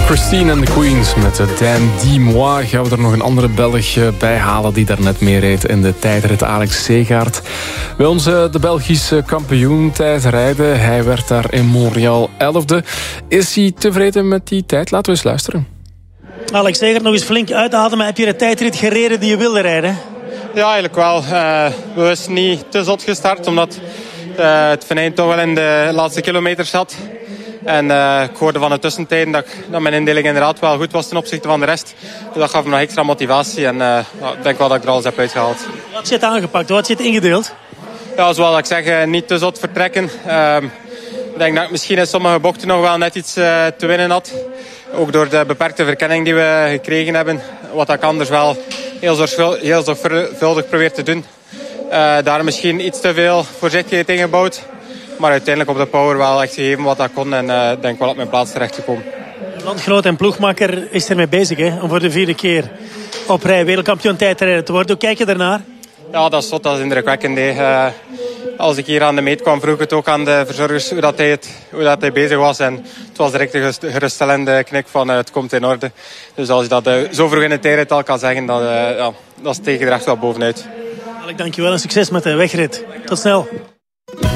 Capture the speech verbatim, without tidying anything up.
Christine and the Queens met Dan Dis-moi. Gaan we er nog een andere Belg bij halen die daarnet meereed in de tijdrit, Alex Segaert. Bij ons de Belgische kampioen tijdrijden. Hij werd daar in Montreal elfde. Is hij tevreden met die tijd? Laten we eens luisteren. Alex Segaert, nog eens flink uitademen. Heb je de tijdrit gereden die je wilde rijden? Ja, eigenlijk wel. Uh, we was niet te zot gestart, omdat uh, het venijn toch wel in de laatste kilometers zat. En uh, ik hoorde van de tussentijden dat, ik, dat mijn indeling inderdaad wel goed was ten opzichte van de rest. Dus dat gaf me nog extra motivatie en uh, ik denk wel dat ik er alles heb uitgehaald. Wat zit aangepakt? Wat zit ingedeeld? Ja, zoals ik zeg, uh, niet te zot vertrekken. Uh, ik denk dat ik misschien in sommige bochten nog wel net iets uh, te winnen had. Ook door de beperkte verkenning die we gekregen hebben. Wat ik anders wel heel zorgvuldig, heel zorgvuldig probeer te doen. Uh, daar misschien iets te veel voorzichtigheid in gebouwd. Maar uiteindelijk op de power wel echt gegeven wat dat kon. En ik uh, denk wel op mijn plaats terecht gekomen. Landgenoot en ploegmakker is ermee bezig, hè, om voor de vierde keer op rij wereldkampioen tijdrijden te worden. Hoe kijk je daarnaar? Ja, dat is zot, dat is indrukwekkend. Uh, als ik hier aan de meet kwam, vroeg ik het ook aan de verzorgers hoe, dat hij, het, hoe dat hij bezig was. En het was direct een geruststellende knik van uh, het komt in orde. Dus als je dat uh, zo vroeg in de tijdrit al kan zeggen, dat, uh, ja, dat steekt er echt wel bovenuit. Alex, dankjewel en succes met de wegrit. Tot snel.